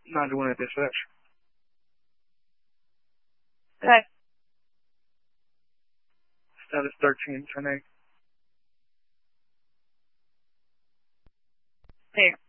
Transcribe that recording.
9-1 at dispatch. Okay. Status 13, 10-8. There.